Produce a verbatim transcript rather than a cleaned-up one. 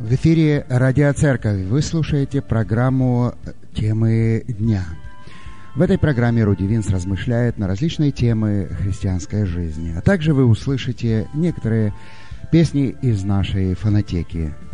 В эфире Радиоцерковь. Вы слушаете программу «Темы дня». В этой программе Руди Винс размышляет на различные темы христианской жизни. А также вы услышите некоторые песни из нашей фонотеки.